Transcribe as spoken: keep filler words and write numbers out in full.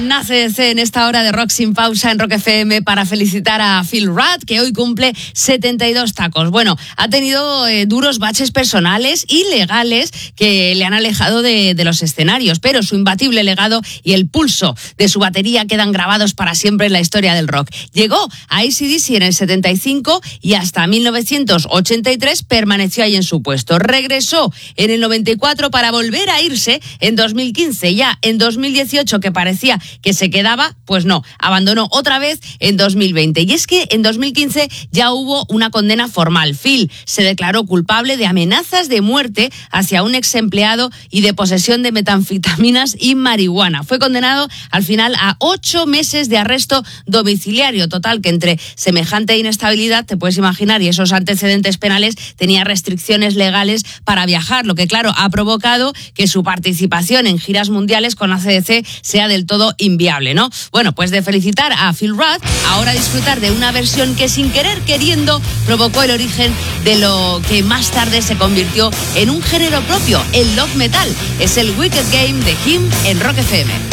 en A C D C en esta hora de Rock sin pausa en Rock F M para felicitar a Phil Rudd, que hoy cumple setenta y dos tacos. Bueno, ha tenido eh, duros baches personales y legales que le han alejado de, de los escenarios, pero su imbatible legado y el pulso de su batería quedan grabados para siempre en la historia del rock. Llegó a A C D C en el setenta y cinco y hasta mil novecientos ochenta y tres permaneció ahí en su puesto. Regresó en el noventa y cuatro para volver a irse en dos mil quince. Ya en dos mil dieciocho, que parecía que se quedaba, pues no, abandonó otra vez en dos mil veinte. Y es que en dos mil quince ya hubo una condena formal. Phil se declaró culpable de amenazas de muerte hacia un ex empleado y de posesión de metanfetaminas y marihuana. Fue condenado al final a ocho meses de arresto domiciliario. Total, que entre semejante inestabilidad, te puedes imaginar, y esos antecedentes penales, tenía restricciones legales para viajar, lo que claro ha provocado que su participación en giras mundiales con A C D C sea del todo inviable, ¿no? Bueno, pues de felicitar a Phil Rudd, ahora disfrutar de una versión que sin querer queriendo provocó el origen de lo que más tarde se convirtió en un género propio, el love metal. Es el Wicked Game de Him en Rock F M.